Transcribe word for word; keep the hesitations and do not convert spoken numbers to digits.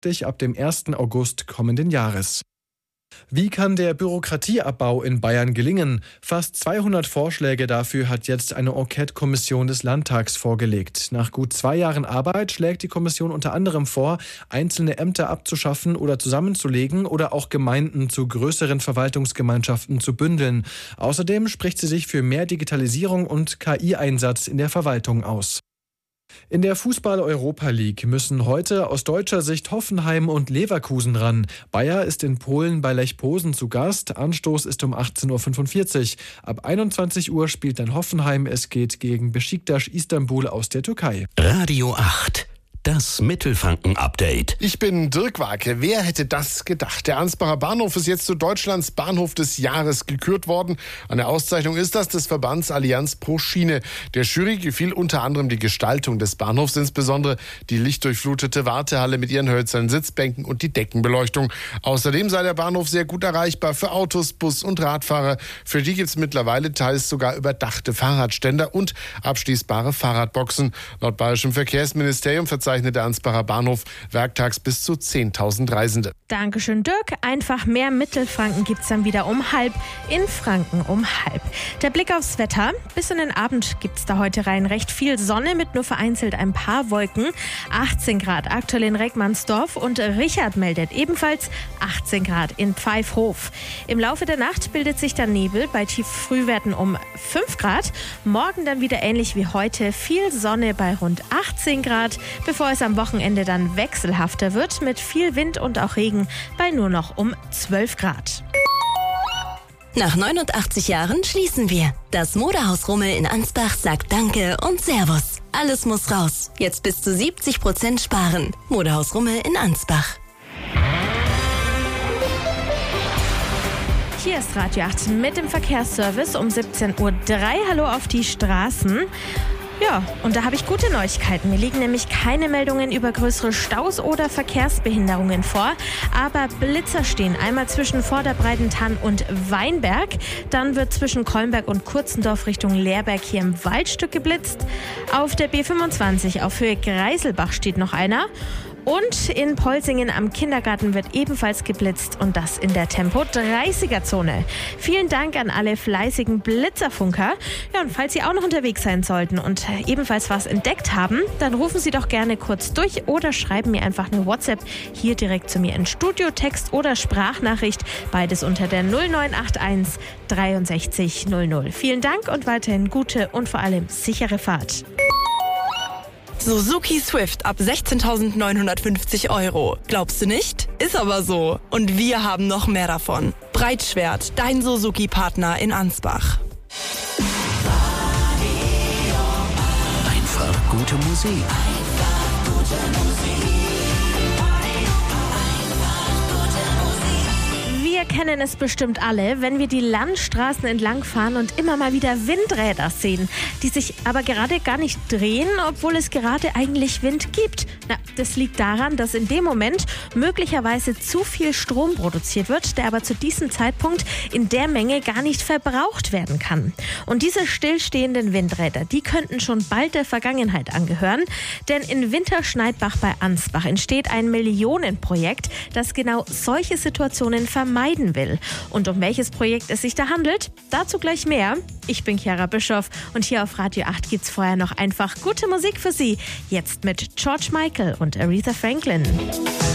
ab dem ersten August kommenden Jahres. Wie kann der Bürokratieabbau in Bayern gelingen? Fast zweihundert Vorschläge dafür hat jetzt eine Enquete-Kommission des Landtags vorgelegt. Nach gut zwei Jahren Arbeit schlägt die Kommission unter anderem vor, einzelne Ämter abzuschaffen oder zusammenzulegen oder auch Gemeinden zu größeren Verwaltungsgemeinschaften zu bündeln. Außerdem spricht sie sich für mehr Digitalisierung und K I-Einsatz in der Verwaltung aus. In der Fußball-Europa League müssen heute aus deutscher Sicht Hoffenheim und Leverkusen ran. Bayer ist in Polen bei Lech Posen zu Gast. Anstoß ist um achtzehn Uhr fünfundvierzig. Ab einundzwanzig Uhr spielt dann Hoffenheim. Es geht gegen Beşiktaş Istanbul aus der Türkei. Radio acht. Das Mittelfranken-Update. Ich bin Dirk Warke. Wer hätte das gedacht? Der Ansbacher Bahnhof ist jetzt zu Deutschlands Bahnhof des Jahres gekürt worden. Eine Auszeichnung ist das des Verbands Allianz pro Schiene. Der Jury gefiel unter anderem die Gestaltung des Bahnhofs, insbesondere die lichtdurchflutete Wartehalle mit ihren hölzernen Sitzbänken und die Deckenbeleuchtung. Außerdem sei der Bahnhof sehr gut erreichbar für Autos, Bus- und Radfahrer. Für die gibt es mittlerweile teils sogar überdachte Fahrradständer und abschließbare Fahrradboxen. Laut Bayerischem Verkehrsministerium verzeichnet der Ansbacher Bahnhof werktags bis zu zehntausend Reisende. Dankeschön, Dirk. Einfach mehr Mittelfranken gibt's dann wieder um halb, in Franken um halb. Der Blick aufs Wetter. Bis in den Abend gibt's da heute rein recht viel Sonne mit nur vereinzelt ein paar Wolken. achtzehn Grad aktuell in Reckmannsdorf und Richard meldet ebenfalls achtzehn Grad in Pfeifhof. Im Laufe der Nacht bildet sich dann Nebel bei Tieffrühwerten um fünf Grad. Morgen dann wieder ähnlich wie heute, viel Sonne bei rund achtzehn Grad, bevor es am Wochenende dann wechselhafter wird mit viel Wind und auch Regen bei nur noch um zwölf Grad. Nach neunundachtzig Jahren schließen wir. Das Modehaus Rummel in Ansbach sagt Danke und Servus. Alles muss raus. Jetzt bis zu siebzig Prozent sparen. Modehaus Rummel in Ansbach. Hier ist Radio acht mit dem Verkehrsservice um siebzehn Uhr drei. Hallo auf die Straßen. Ja, und da habe ich gute Neuigkeiten. Mir liegen nämlich keine Meldungen über größere Staus oder Verkehrsbehinderungen vor. Aber Blitzer stehen einmal zwischen Vorderbreitentann und Weinberg. Dann wird zwischen Kolmberg und Kurzendorf Richtung Leerberg hier im Waldstück geblitzt. Auf der B fünfundzwanzig auf Höhe Greiselbach steht noch einer. Und in Polsingen am Kindergarten wird ebenfalls geblitzt und das in der Tempo dreißiger Zone. Vielen Dank an alle fleißigen Blitzerfunker. Ja, und falls Sie auch noch unterwegs sein sollten und ebenfalls was entdeckt haben, dann rufen Sie doch gerne kurz durch oder schreiben mir einfach eine WhatsApp hier direkt zu mir in Studio, Text oder Sprachnachricht. Beides unter der null neun acht eins dreiundsechzig null null. Vielen Dank und weiterhin gute und vor allem sichere Fahrt. Suzuki Swift ab sechzehntausendneunhundertfünfzig Euro. Glaubst du nicht? Ist aber so. Und wir haben noch mehr davon. Breitschwert, dein Suzuki-Partner in Ansbach. Einfach gute Musik. Wir kennen es bestimmt alle, wenn wir die Landstraßen entlang fahren und immer mal wieder Windräder sehen, die sich aber gerade gar nicht drehen, obwohl es gerade eigentlich Wind gibt. Na, das liegt daran, dass in dem Moment möglicherweise zu viel Strom produziert wird, der aber zu diesem Zeitpunkt in der Menge gar nicht verbraucht werden kann. Und diese stillstehenden Windräder, die könnten schon bald der Vergangenheit angehören, denn in Winterschneidbach bei Ansbach entsteht ein Millionenprojekt, das genau solche Situationen vermeidet will. Und um welches Projekt es sich da handelt, dazu gleich mehr. Ich bin Chiara Bischoff und hier auf Radio acht gibt's vorher noch einfach gute Musik für Sie. Jetzt mit George Michael und Aretha Franklin.